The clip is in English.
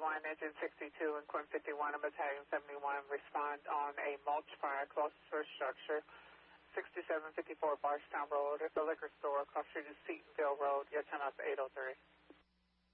51, engine 62, and Quinn 51 and Battalion 71 respond on a mulch fire close to a structure, 6754 Barstown Road at the liquor store across street is Seatonville Road. Your 10 up 803.